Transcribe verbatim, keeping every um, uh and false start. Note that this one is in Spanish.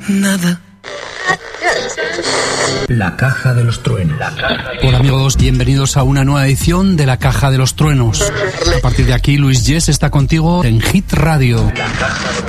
Nada. La Caja de los Truenos. Hola amigos, bienvenidos a una nueva edición de La Caja de los Truenos. A partir de aquí, Luis Yes está contigo en Hit Radio.